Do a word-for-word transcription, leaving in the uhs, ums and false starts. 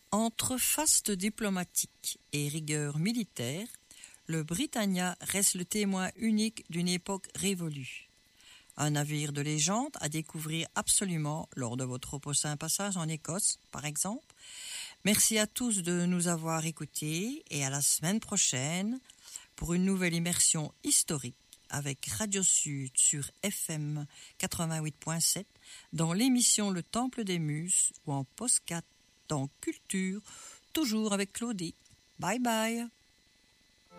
Entre faste diplomatique et rigueur militaire, le Britannia reste le témoin unique d'une époque révolue. Un navire de légende à découvrir absolument lors de votre prochain passage en Écosse, par exemple. Merci à tous de nous avoir écoutés et à la semaine prochaine pour une nouvelle immersion historique avec Radio Sud sur F M quatre-vingt-huit point sept dans l'émission Le Temple des Muses ou en podcast dans Culture, toujours avec Claudie. Bye bye.